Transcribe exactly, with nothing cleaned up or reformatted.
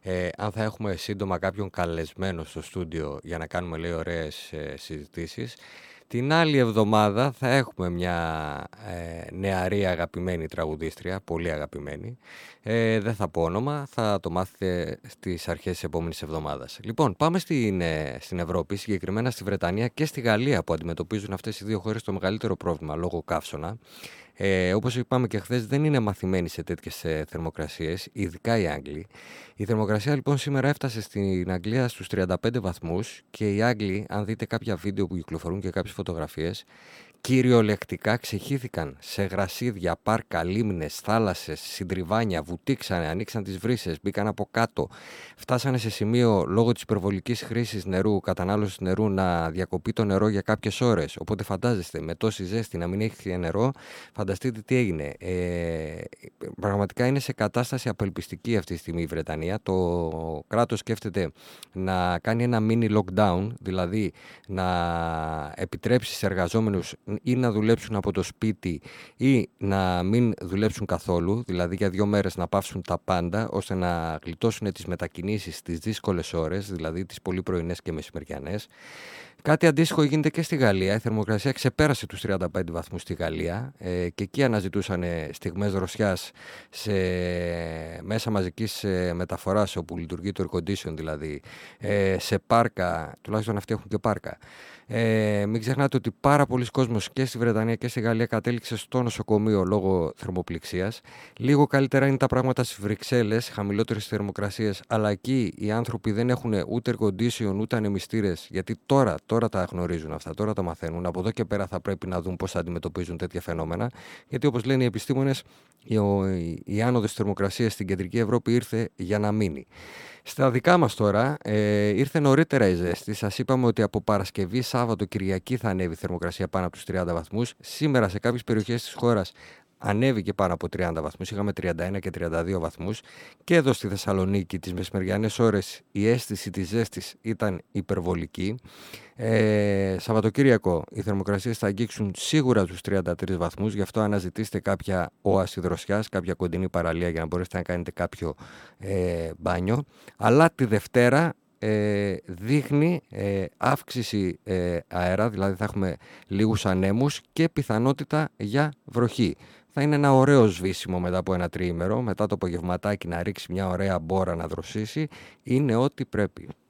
ε, αν θα έχουμε σύντομα κάποιον καλεσμένο στο στούντιο για να κάνουμε, λέει, ωραίες ε, συζητήσεις. Την άλλη εβδομάδα θα έχουμε μια ε, νεαρή αγαπημένη τραγουδίστρια, πολύ αγαπημένη. Ε, δεν θα πω όνομα, θα το μάθετε στις αρχές της επόμενης εβδομάδας. Λοιπόν, πάμε στην, ε, στην Ευρώπη, συγκεκριμένα στη Βρετανία και στη Γαλλία, που αντιμετωπίζουν αυτές οι δύο χώρες το μεγαλύτερο πρόβλημα λόγω καύσωνα. Ε, όπως είπαμε και χθες, δεν είναι μαθημένοι σε τέτοιες ε, θερμοκρασίες, ειδικά οι Άγγλοι. Η θερμοκρασία λοιπόν σήμερα έφτασε στην Αγγλία στους τριάντα πέντε βαθμούς και οι Άγγλοι, αν δείτε κάποια βίντεο που κυκλοφορούν και κάποιες φωτογραφίες, κυριολεκτικά ξεχύθηκαν σε γρασίδια, πάρκα, λίμνες, θάλασσες, συντριβάνια, βουτήξανε, ανοίξαν τις βρύσες, μπήκαν από κάτω. Φτάσανε σε σημείο λόγω της υπερβολικής χρήσης νερού, κατανάλωσης νερού, να διακοπεί το νερό για κάποιες ώρες. Οπότε φαντάζεστε, με τόση ζέστη να μην έχει νερό, φανταστείτε τι έγινε. Ε, πραγματικά είναι σε κατάσταση απελπιστική αυτή τη στιγμή η Βρετανία. Το κράτος σκέφτεται να κάνει ένα mini lockdown, δηλαδή να επιτρέψει σε εργαζόμενους ή να δουλέψουν από το σπίτι ή να μην δουλέψουν καθόλου, δηλαδή για δύο μέρες να πάυσουν τα πάντα, ώστε να γλιτώσουν τις μετακινήσεις στις δύσκολες ώρες, δηλαδή τις πολύ πρωινές και μεσημεριανές. Κάτι αντίστοιχο γίνεται και στη Γαλλία. Η θερμοκρασία ξεπέρασε τους τριάντα πέντε βαθμούς στη Γαλλία ε, και εκεί αναζητούσαν στιγμές δροσιάς σε μέσα μαζικής ε, μεταφοράς, όπου λειτουργεί το air condition δηλαδή, ε, σε πάρκα, τουλάχιστον αυτοί έχουν και πάρκα. Ε, μην ξεχνάτε ότι πάρα πολλοί κόσμος και στη Βρετανία και στη Γαλλία κατέληξε στο νοσοκομείο λόγω θερμοπληξίας. Λίγο καλύτερα είναι τα πράγματα στις Βρυξέλλες, χαμηλότερες θερμοκρασίες, αλλά εκεί οι άνθρωποι δεν έχουν ούτε air condition ούτε ανεμιστήρες, γιατί τώρα, τώρα τα γνωρίζουν αυτά, τώρα τα μαθαίνουν. Από εδώ και πέρα θα πρέπει να δουν πώς θα αντιμετωπίζουν τέτοια φαινόμενα, γιατί όπως λένε οι επιστήμονες, η, η, η άνοδος θερμοκρασίας στην κεντρική Ευρώπη ήρθε για να μείνει. Στα δικά μας τώρα, ε, ήρθε νωρίτερα η ζέστη. Σας είπαμε ότι από Παρασκευή, Σάββατο, Κυριακή θα ανέβει η θερμοκρασία πάνω από τους τριάντα βαθμούς. Σήμερα σε κάποιες περιοχές της χώρας ανέβηκε πάνω από τριάντα βαθμούς. Είχαμε τριάντα ένα και τριάντα δύο βαθμούς. Και εδώ στη Θεσσαλονίκη τις μεσημεριανές ώρες η αίσθηση της ζέστης ήταν υπερβολική. Ε, Σαββατοκύριακο οι θερμοκρασίες θα αγγίξουν σίγουρα τους τριάντα τρεις βαθμούς, γι' αυτό αναζητήστε κάποια όαση δροσιάς, κάποια κοντινή παραλία για να μπορέσετε να κάνετε κάποιο ε, μπάνιο. Αλλά τη Δευτέρα ε, δείχνει ε, αύξηση ε, αέρα, δηλαδή θα έχουμε λίγους ανέμους και πιθανότητα για βροχή. Θα είναι ένα ωραίο σβήσιμο μετά από ένα τριήμερο, μετά το απογευματάκι να ρίξει μια ωραία μπόρα να δροσίσει, είναι ό,τι πρέπει.